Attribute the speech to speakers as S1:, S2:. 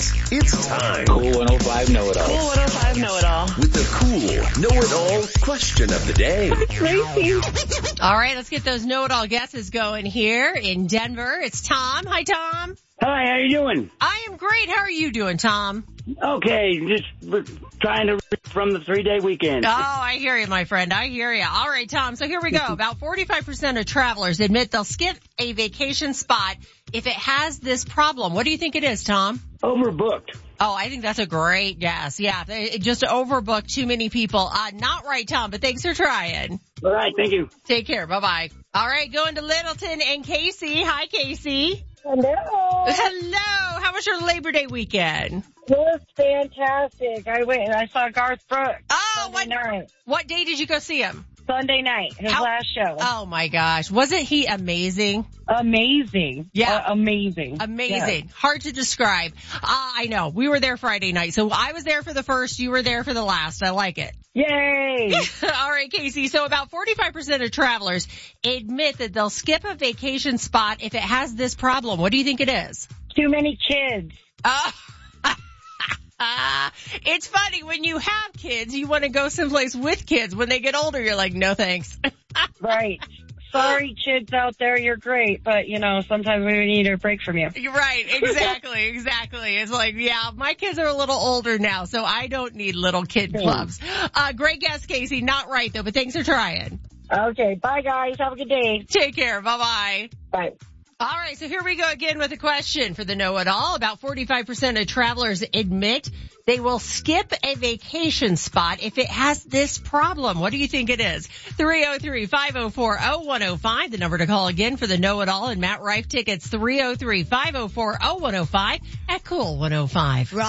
S1: It's time.
S2: Cool 105 Know-It-All.
S3: Cool 105 Know-It-All.
S1: With the cool know-it-all question of the day.
S4: All right, let's get those know-it-all guesses going here in Denver. It's Tom. Hi, Tom.
S5: Hi, how you doing?
S4: I am great. How are you doing, Tom?
S5: Okay, just trying to from the 3-day weekend.
S4: Oh, I hear you, my friend. I hear you. All right, Tom. So here we go. About 45% of travelers admit they'll skip a vacation spot if it has this problem. What do you think it is, Tom?
S5: Overbooked.
S4: Oh, I think that's a great guess. Yeah, they just overbooked too many people. Not right, Tom, but thanks for trying.
S5: All right, thank you.
S4: Take care. Bye-bye. All right, going to Littleton and Casey. Hi, Casey.
S6: Hello.
S4: Hello. How was your Labor Day weekend?
S6: It was fantastic. I went and I saw Garth Brooks.
S4: Oh,
S6: Sunday night.
S4: What day did you go see him?
S6: Sunday night, his last show.
S4: Oh my gosh. Wasn't he amazing?
S6: Amazing.
S4: Yeah.
S6: Amazing.
S4: Amazing.
S6: Yes.
S4: Hard to describe. I know. We were there Friday night. So I was there for the first. You were there for the last. I like it.
S6: Yay.
S4: All right, Casey. So about 45% of travelers admit that they'll skip a vacation spot if it has this problem. What do you think it is?
S6: Too many kids.
S4: It's funny, when you have kids, you want to go someplace with kids. When they get older, you're like, no thanks.
S6: Right. Sorry, kids out there, you're great, but, sometimes we need a break from you.
S4: You're right. Exactly. It's like, yeah, my kids are a little older now, so I don't need little kid clubs. Great guess, Casey. Not right, though, but thanks for trying.
S6: Okay. Bye, guys. Have a good day.
S4: Take care. Bye-bye.
S6: Bye.
S4: All right, so here we go again with a question for the know-it-all. About 45% of travelers admit they will skip a vacation spot if it has this problem. What do you think it is? 303-504-0105, the number to call again for the know-it-all and Matt Rife tickets, 303-504-0105 at Cool 105.